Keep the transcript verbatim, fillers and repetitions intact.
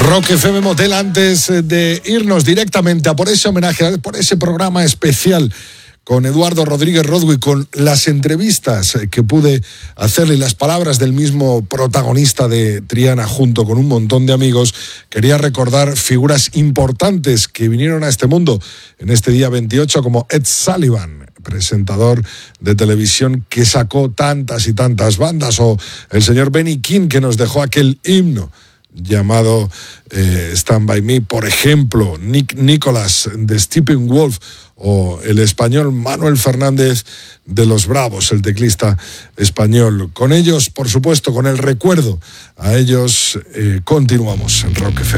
Rock F M Motel, antes de irnos directamente a por ese homenaje, por ese programa especial con Eduardo Rodríguez Rodway, con las entrevistas que pude hacerle y las palabras del mismo protagonista de Triana junto con un montón de amigos, quería recordar figuras importantes que vinieron a este mundo en este día veintiocho, como Ed Sullivan, presentador de televisión que sacó tantas y tantas bandas, o el señor Benny King, que nos dejó aquel himno llamado eh, Stand By Me, por ejemplo, Nick Nicholas de Steppenwolf, o el español Manuel Fernández de Los Bravos, el teclista español. Con ellos, por supuesto, con el recuerdo a ellos, eh, continuamos en Rock F M.